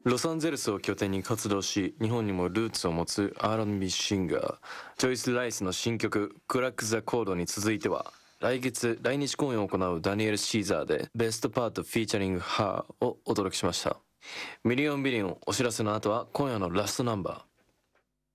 ロサンゼルスを拠点に活動し、日本にもルーツを持つ R&B シンガー、ジョイス・ライスの新曲、クラック・ザ・コードに続いては、来月来日公演を行うダニエル・シーザーで、ベストパートフィーチャリング・ハーをお届けしました。ミリオンビリオンお知らせの後は今夜のラストナンバー。